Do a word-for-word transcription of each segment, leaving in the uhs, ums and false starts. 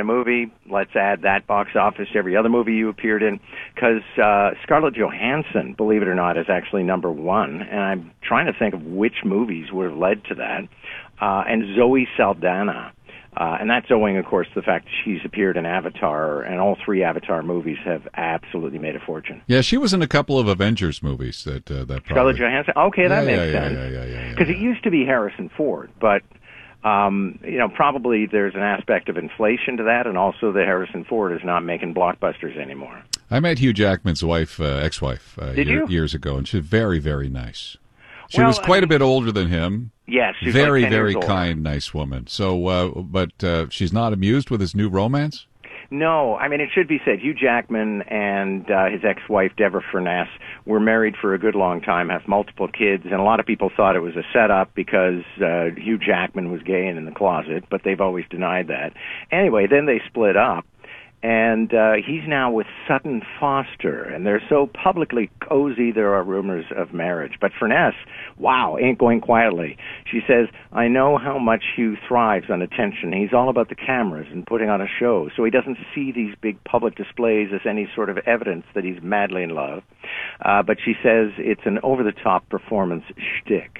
a movie, let's add that box office to every other movie you appeared in, because uh, Scarlett Johansson, believe it or not, is actually number one, and I'm trying to think of which movies would have led to that. Uh, and Zoe Saldana. Uh, and that's owing, of course, to the fact that she's appeared in Avatar, and all three Avatar movies have absolutely made a fortune. Yeah, she was in a couple of Avengers movies. That uh, that probably... Scarlett Johansson? Okay, that yeah, makes yeah, sense. Yeah, yeah, yeah, Because yeah, yeah. it used to be Harrison Ford, but, um, you know, probably there's an aspect of inflation to that, and also that Harrison Ford is not making blockbusters anymore. I met Hugh Jackman's wife, uh, ex-wife, uh, Did year, you? years ago, and she's very, very nice. She Well, was quite I mean, a bit older than him. Yes, she's very, like ten very years older. kind, nice woman. So, uh, but uh, she's not amused with his new romance? No, I mean, it should be said, Hugh Jackman and uh, his ex-wife, Deborah Furness, were married for a good long time, have multiple kids, and a lot of people thought it was a setup because uh, Hugh Jackman was gay and in the closet, but they've always denied that. Anyway, then they split up. And uh, he's now with Sutton Foster, and they're so publicly cozy there are rumors of marriage. But Furness, wow, ain't going quietly. She says, I know how much Hugh thrives on attention. He's all about the cameras and putting on a show, so he doesn't see these big public displays as any sort of evidence that he's madly in love. Uh, but she says it's an over-the-top performance shtick.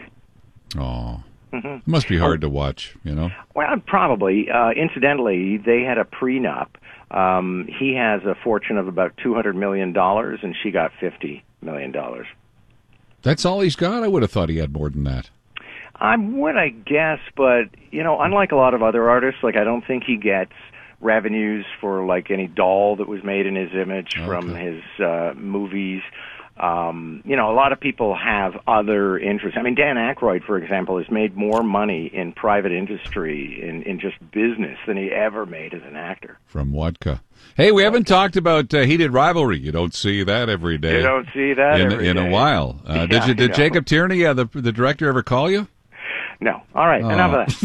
Oh. Mm-hmm. It must be hard oh. to watch, you know? Well, probably. Uh, incidentally, they had a prenup. Um, he has a fortune of about two hundred million dollars, and she got fifty million dollars. That's all he's got? I would have thought he had more than that. I would, I guess, but, you know, unlike a lot of other artists, like, I don't think he gets revenues for, like, any doll that was made in his image okay. from his uh, movies. Um, you know, a lot of people have other interests. I mean, Dan Aykroyd, for example, has made more money in private industry, in, in just business, than he ever made as an actor. From Wodka. Hey, we haven't talked about uh, Heated Rivalry. You don't see that every day. You don't see that in, every in day. a while. Uh, yeah, did you, did Jacob Tierney, uh, the the director, ever call you? No. All right, oh. enough of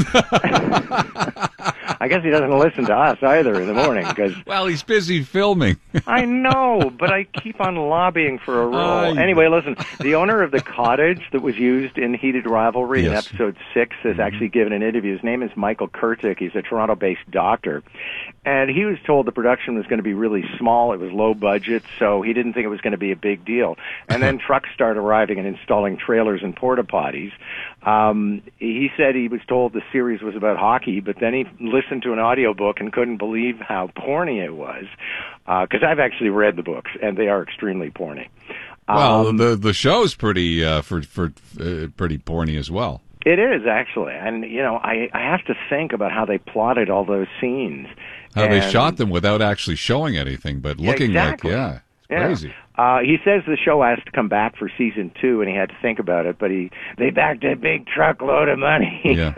that. I guess he doesn't listen to us either in the morning. Cause well, he's busy filming. I know, but I keep on lobbying for a role. Uh, anyway, listen, the owner of the cottage that was used in Heated Rivalry yes. in episode six has mm-hmm. actually given an interview. His name is Michael Kurtik. He's a Toronto-based doctor. And he was told the production was going to be really small. It was low budget, so he didn't think it was going to be a big deal. And then trucks started arriving and installing trailers and porta-potties. Um, he said he was told the series was about hockey, but then he listened to an audiobook and couldn't believe how porny it was. Because uh, I've actually read the books, and they are extremely porny. Well, um, the the show's pretty uh, for for uh, pretty porny as well. It is, actually. And, you know, I, I have to think about how they plotted all those scenes. How and, they shot them without actually showing anything, but looking yeah, exactly. like, yeah, yeah. crazy. Uh, he says the show has to come back for season two, and he had to think about it, but he they backed a big truckload of money. Yeah.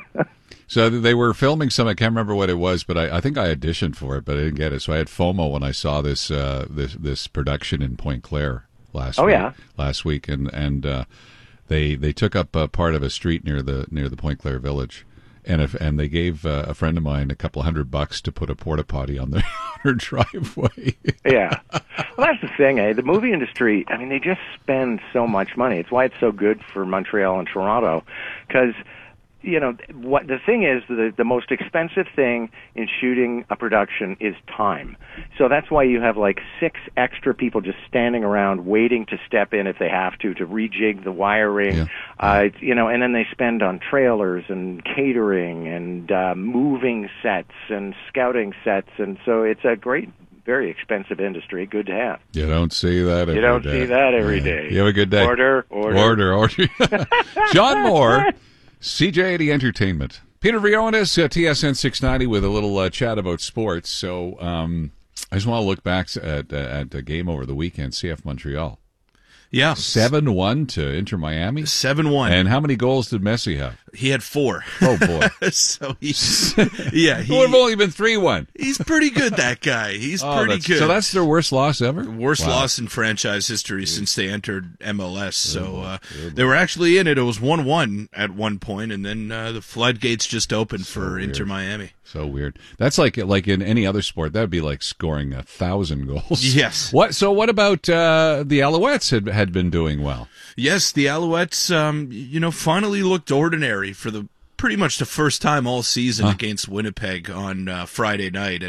So they were filming some, I can't remember what it was, but I, I think I auditioned for it, but I didn't get it. So I had FOMO when I saw this uh, this this production in Point Claire last oh, week. yeah. Last week, and and uh, they they took up uh, part of a street near the near the Point Claire village. And if, and they gave uh, a friend of mine a couple hundred bucks to put a porta potty on their her driveway. Yeah, well, that's the thing, eh? The movie industry. I mean, they just spend so much money. It's why it's so good for Montreal and Toronto, because you know what the thing is. The the most expensive thing in shooting a production is time. So that's why you have like six extra people just standing around waiting to step in if they have to to rejig the wiring. Yeah. Uh, it's, you know, and then they spend on trailers and catering and uh, moving sets and scouting sets, and so it's a great, very expensive industry. Good to have. You don't see that every day. You don't day. see that every yeah. day. You have a good day. Order, order. Order, order. John Moore, C J eighty Entertainment. Peter Vrionis, uh, T S N six ninety with a little uh, chat about sports. So um, I just want to look back at, at a game over the weekend, C F Montreal. Yeah. seven one to Inter Miami? seven one. And how many goals did Messi have? He had four. Oh, boy. so he, yeah. He, it would have only been three one. He's pretty good, that guy. He's oh, pretty good. So that's their worst loss ever? Worst wow. loss in franchise history since they entered M L S. So uh, they were actually in it. It was one one at one point, and then uh, the floodgates just opened so for weird. Inter Miami. So weird. That's like like in any other sport. That would be like scoring a thousand goals. Yes. What? So what about uh, the Alouettes had had been doing well? Yes, the Alouettes, um, you know, finally looked ordinary for the pretty much the first time all season huh. against Winnipeg on uh, Friday night.